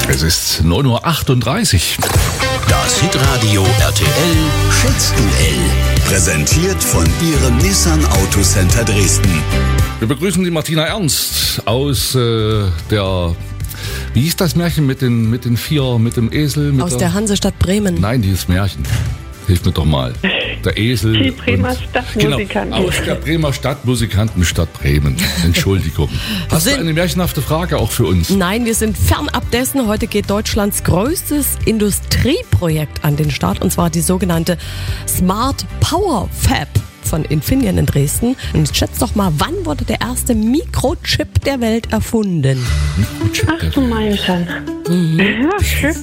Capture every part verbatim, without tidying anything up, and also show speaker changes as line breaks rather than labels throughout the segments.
Es ist neun Uhr achtunddreißig.
Das Hitradio R T L Schätzduell. Präsentiert von Ihrem Nissan Autocenter Dresden.
Wir begrüßen die Martina Ernst aus äh, der... Wie hieß das Märchen mit den, mit den vier, mit dem Esel? Mit
Aus
der,
der Hansestadt Bremen.
Nein, dieses Märchen. Hilf mir doch mal. Der Esel.
Die Bremer
und,
Stadtmusikanten.
Genau, aus der Bremer Stadtmusikantenstadt Bremen. Entschuldigung. Hast
Sind-
du eine märchenhafte Frage auch für uns?
Nein, wir sind fernab dessen. Heute geht Deutschlands größtes Industrieprojekt an den Start, und zwar die sogenannte Smart Power Fab von Infineon in Dresden. Und jetzt schätzt doch mal, wann wurde der erste Mikrochip der Welt erfunden?
Mikrochip,
Ach du meinst schon. Ja, schön.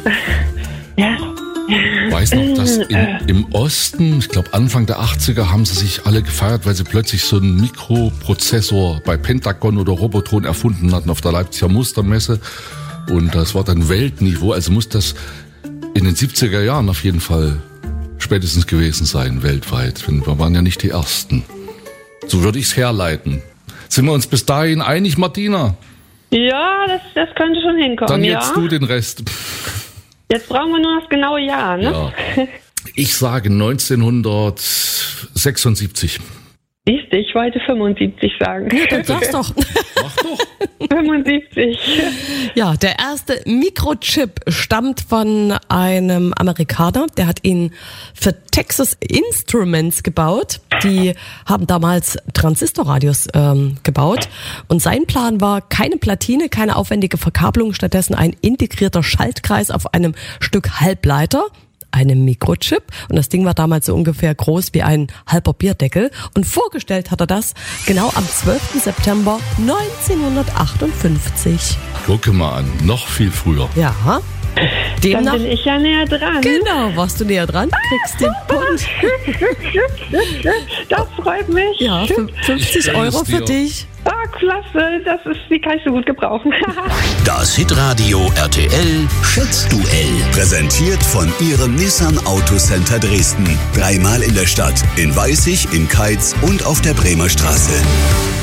Ja.
Ich weiß noch, dass in, im Osten, ich glaube Anfang der achtziger, haben sie sich alle gefeiert, weil sie plötzlich so einen Mikroprozessor bei Pentagon oder Robotron erfunden hatten auf der Leipziger Mustermesse. Und das war dann Weltniveau. Also muss das in den siebziger Jahren auf jeden Fall spätestens gewesen sein, weltweit. Wir waren ja nicht die Ersten. So würde ich es herleiten. Sind wir uns bis dahin einig, Martina?
Ja, das, das könnte schon hinkommen.
Dann
ja.
jetzt du den Rest.
Jetzt brauchen wir nur das genaue Jahr, ne?
Ja. Ich sage neunzehnhundertsechsundsiebzig.
Siehst du, ich wollte fünfundsiebzig sagen.
Ja, dann sag's doch.
Mach doch.
fünfundsiebzig.
Ja, der erste Mikrochip stammt von einem Amerikaner, der hat ihn für Texas Instruments gebaut. Die haben damals Transistorradios ähm, gebaut, und sein Plan war keine Platine, keine aufwendige Verkabelung, stattdessen ein integrierter Schaltkreis auf einem Stück Halbleiter, einem Mikrochip, und das Ding war damals so ungefähr groß wie ein halber Bierdeckel, und vorgestellt hat er das genau am zwölften September neunzehnhundertachtundfünfzig.
Gucke mal an, noch viel früher.
Ja,
Dann
demnach,
bin ich ja näher dran.
genau, warst du näher dran, kriegst den Punkt.
Das freut mich.
Ja, fün- fünfzig
gönn es
Euro für
dir.
dich.
Ah, klasse. Das ist, die kann ich so gut gebrauchen.
Das Hitradio R T L Schätzduell. Präsentiert von Ihrem Nissan Autocenter Dresden. Dreimal in der Stadt. In Weißig, in Keitz und auf der Bremer Straße.